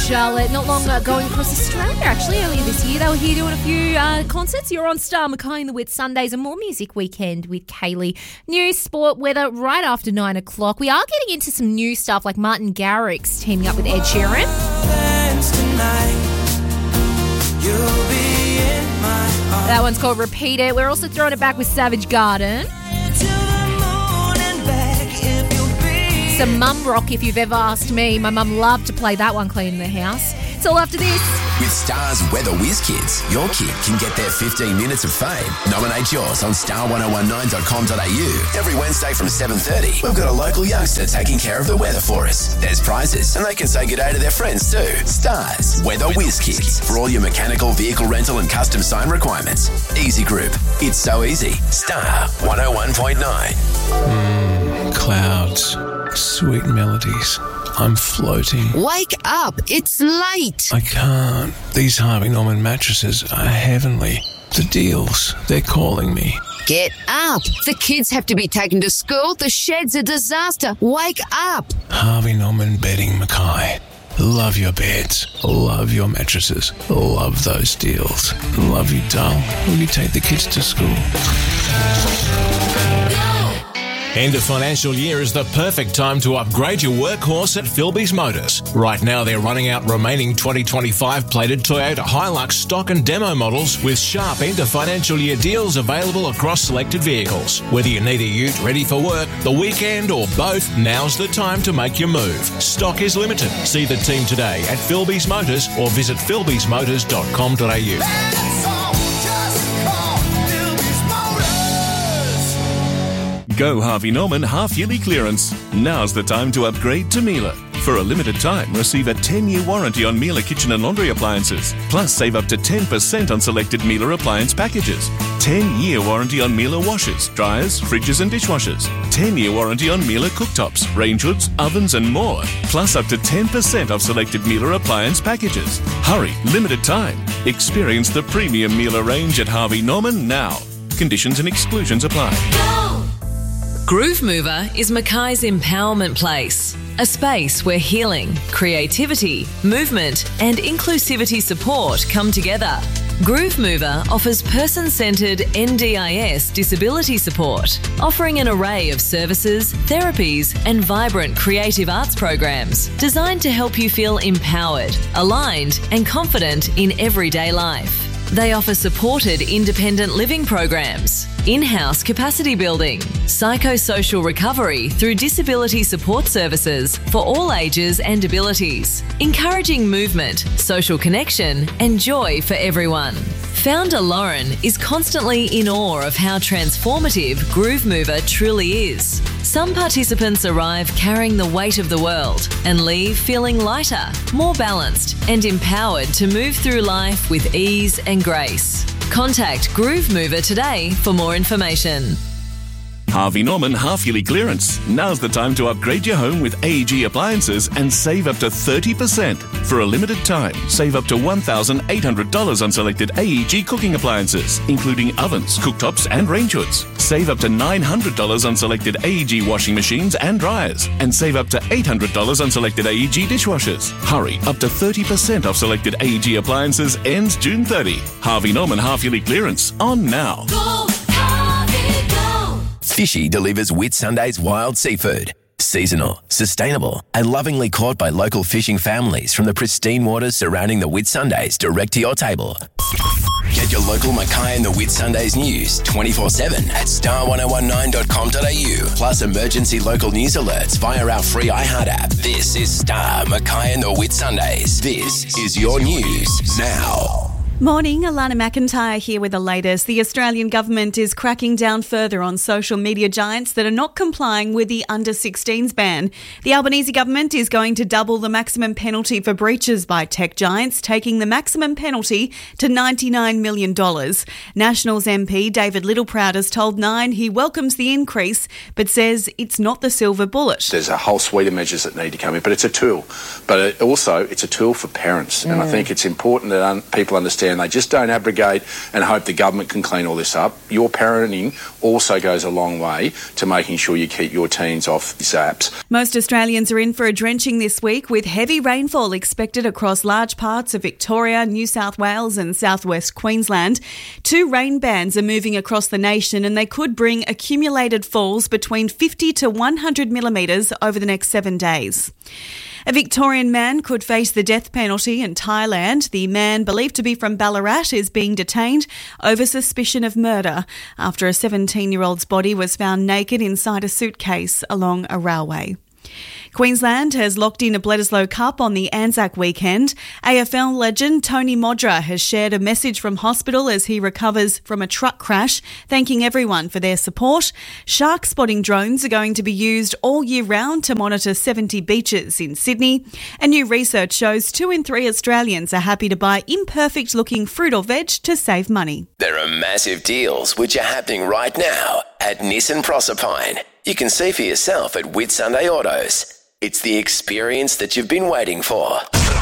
Charlotte, not long going across Australia, actually, earlier this year. They were here doing a few concerts. You're on Star Mackay and the Whitsundays, and more music weekend with Kaylee. News, sport, weather, right after 9 o'clock. We are getting into some new stuff, like Martin Garrix teaming up with Ed Sheeran. That one's called Repeat It. We're also throwing it back with Savage Garden. Some mum rock, if you've ever asked me. My mum loved to play that one cleaning the house. It's all after this. With Star's Weather Whiz Kids, your kid can get their 15 minutes of fame. Nominate yours on star1019.com.au. Every Wednesday from 7:30, we've got a local youngster taking care of the weather for us. There's prizes, and they can say good day to their friends too. Star's Weather Whiz Kids, for all your mechanical, vehicle rental and custom sign requirements. Easy Group. It's so easy. Star 101.9. Clouds. Sweet melodies. I'm floating. Wake up! It's late! I can't. These Harvey Norman mattresses are heavenly. The deals, they're calling me. Get up! The kids have to be taken to school. The shed's a disaster. Wake up! Harvey Norman Bedding Mackay. Love your beds. Love your mattresses. Love those deals. Love you, doll. Will you take the kids to school? End of financial year is the perfect time to upgrade your workhorse at Philby's Motors. Right now, they're running out remaining 2025 plated Toyota Hilux stock and demo models with sharp end of financial year deals available across selected vehicles. Whether you need a ute ready for work, the weekend or both, now's the time to make your move. Stock is limited. See the team today at Philby's Motors or visit philbysmotors.com.au. Go Harvey Norman half-yearly clearance. Now's the time to upgrade to Miele. For a limited time, receive a 10-year warranty on Miele kitchen and laundry appliances. Plus, save up to 10% on selected Miele appliance packages. 10-year warranty on Miele washers, dryers, fridges and dishwashers. 10-year warranty on Miele cooktops, range hoods, ovens and more. Plus, up to 10% off selected Miele appliance packages. Hurry, limited time. Experience the premium Miele range at Harvey Norman now. Conditions and exclusions apply. Groove Mover is Mackay's empowerment place, a space where healing, creativity, movement and inclusivity support come together. Groove Mover offers person-centred NDIS disability support, offering an array of services, therapies and vibrant creative arts programs designed to help you feel empowered, aligned and confident in everyday life. They offer supported independent living programs, in-house capacity building, psychosocial recovery through disability support services for all ages and abilities, encouraging movement, social connection and joy for everyone. Founder Lauren is constantly in awe of how transformative Groove Mover truly is. Some participants arrive carrying the weight of the world and leave feeling lighter, more balanced and empowered to move through life with ease and grace. Contact Groove Mover today for more information. Harvey Norman half-yearly clearance. Now's the time to upgrade your home with AEG appliances and save up to 30%. For a limited time, save up to $1,800 on selected AEG cooking appliances, including ovens, cooktops and range hoods. Save up to $900 on selected AEG washing machines and dryers, and save up to $800 on selected AEG dishwashers. Hurry, up to 30% off selected AEG appliances ends June 30. Harvey Norman half-yearly clearance on now. Fishy delivers Whitsundays wild seafood. Seasonal, sustainable, and lovingly caught by local fishing families from the pristine waters surrounding the Whitsundays direct to your table. Get your local Mackay and the Whitsundays news 24/7 at star1019.com.au. Plus emergency local news alerts via our free iHeart app. This is Star Mackay and the Whitsundays. This is your news now. Morning, Alana McIntyre here with the latest. The Australian government is cracking down further on social media giants that are not complying with the under-16s ban. The Albanese government is going to double the maximum penalty for breaches by tech giants, taking the maximum penalty to $99 million. Nationals MP David Littleproud has told Nine he welcomes the increase, but says it's not the silver bullet. There's a whole suite of measures that need to come in, but it's a tool. But it's a tool for parents, and I think it's important that people understand understand. They just don't abrogate and hope the government can clean all this up. Your parenting also goes a long way to making sure you keep your teens off these apps. Most Australians are in for a drenching this week, with heavy rainfall expected across large parts of Victoria, New South Wales and southwest Queensland. 2 rain bands are moving across the nation, and they could bring accumulated falls between 50 to 100 millimetres over the next 7 days. A Victorian man could face the death penalty in Thailand. The man, believed to be from Ballarat, is being detained over suspicion of murder after a 17-year-old's body was found naked inside a suitcase along a railway. Queensland has locked in a Bledisloe Cup on the Anzac weekend. AFL legend Tony Modra has shared a message from hospital as he recovers from a truck crash, thanking everyone for their support. Shark spotting drones are going to be used all year round to monitor 70 beaches in Sydney. And new research shows 2 in 3 Australians are happy to buy imperfect-looking fruit or veg to save money. There are massive deals which are happening right now at Nissan Proserpine. You can see for yourself at Whitsunday Autos. It's the experience that you've been waiting for.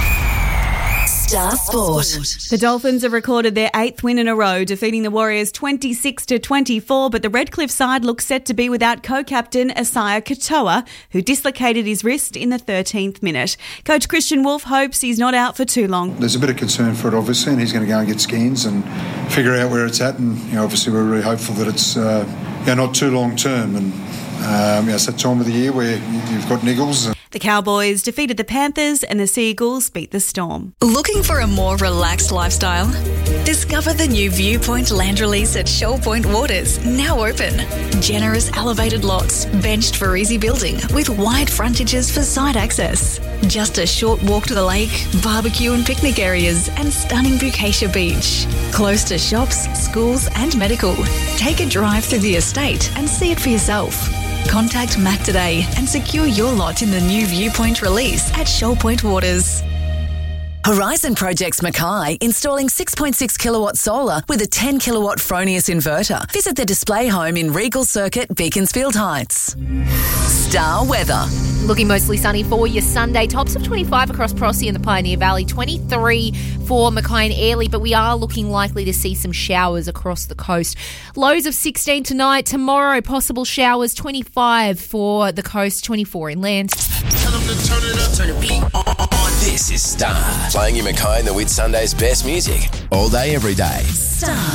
Star Sport. The Dolphins have recorded their 8th win in a row, defeating the Warriors 26-24, but the Redcliffe side looks set to be without co-captain Isaiah Katoa, who dislocated his wrist in the 13th minute. Coach Christian Wolf hopes he's not out for too long. There's a bit of concern for it, obviously, and he's going to go and get scans and figure out where it's at, and obviously we're really hopeful that it's not too long term, and it's that time of the year where you've got niggles. The Cowboys defeated the Panthers and the Seagulls beat the Storm. Looking for a more relaxed lifestyle? Discover the new Viewpoint Land Release at Shoal Point Waters, now open. Generous elevated lots, benched for easy building, with wide frontages for site access. Just a short walk to the lake, barbecue and picnic areas, and stunning Bukasia Beach. Close to shops, schools and medical. Take a drive through the estate and see it for yourself. Contact Mac today and secure your lot in the new Viewpoint Release at Shoal Point Waters. Horizon Projects Mackay, installing 6.6 kilowatt solar with a 10 kilowatt Fronius inverter. Visit the display home in Regal Circuit, Beaconsfield Heights. Star weather. Looking mostly sunny for your Sunday. Tops of 25 across Prossie and the Pioneer Valley, 23 for Mackay and Airlie, but we are looking likely to see some showers across the coast. Lows of 16 tonight. Tomorrow, possible showers, 25 for the coast, 24 inland. Tell them to turn it up. Turn the beat on. This is Star, playing you Mackay and the Whitsundays' best music all day, every day. Star.